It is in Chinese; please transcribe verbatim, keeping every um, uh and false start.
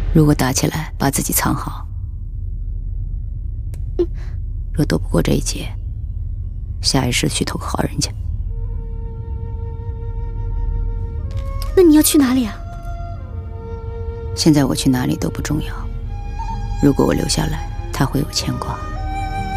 如果打起来，把自己藏好。 嗯、 若躲不过这一劫，下一世去投个好人家。 那你要去哪里啊？ 现在我去哪里都不重要。如果我留下来，他会有牵挂。